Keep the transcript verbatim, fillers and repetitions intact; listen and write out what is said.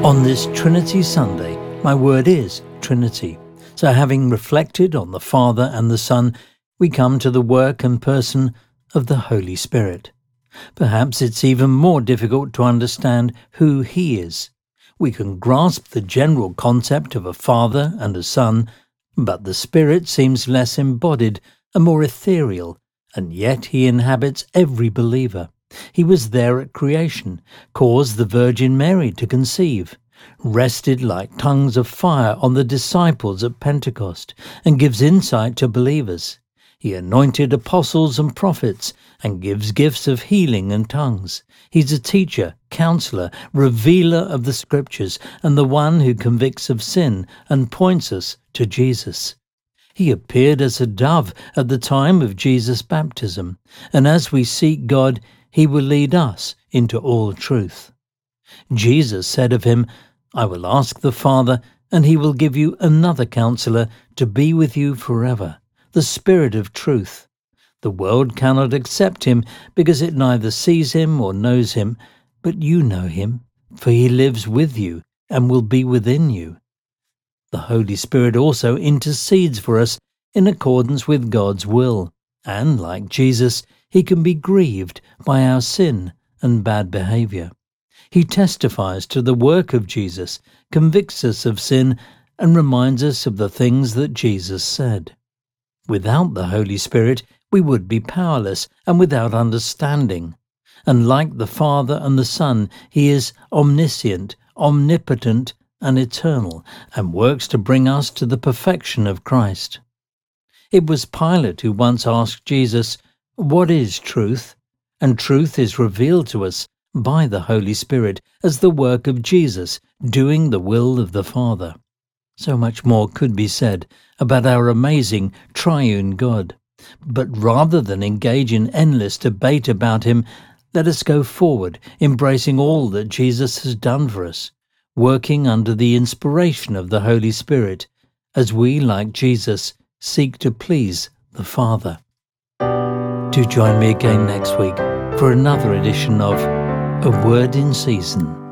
On this Trinity Sunday, my word is Trinity. So having reflected on the Father and the Son, we come to the work and person of the Holy Spirit. Perhaps it's even more difficult to understand who He is. We can grasp the general concept of a Father and a Son, but the Spirit seems less embodied and more ethereal, and yet He inhabits every believer. He was there at creation, caused the Virgin Mary to conceive, rested like tongues of fire on the disciples at Pentecost, and gives insight to believers. He anointed apostles and prophets, and gives gifts of healing and tongues. He's a teacher, counselor, revealer of the Scriptures, and the one who convicts of sin and points us to Jesus. He appeared as a dove at the time of Jesus' baptism, and as we seek God, He will lead us into all truth. Jesus said of Him, "I will ask the Father, and He will give you another counselor to be with you forever, the Spirit of truth." The world cannot accept Him because it neither sees Him or knows Him, but you know Him, for He lives with you and will be within you. The Holy Spirit also intercedes for us in accordance with God's will, and, like Jesus, He can be grieved by our sin and bad behavior. He testifies to the work of Jesus, convicts us of sin, and reminds us of the things that Jesus said. Without the Holy Spirit, we would be powerless and without understanding. And like the Father and the Son, He is omniscient, omnipotent, and eternal, and works to bring us to the perfection of Christ. It was Pilate who once asked Jesus, "What is truth?" And truth is revealed to us by the Holy Spirit as the work of Jesus, doing the will of the Father. So much more could be said about our amazing triune God. But rather than engage in endless debate about Him, let us go forward, embracing all that Jesus has done for us, working under the inspiration of the Holy Spirit, as we, like Jesus, seek to please the Father. Do join me again next week for another edition of A Word in Season.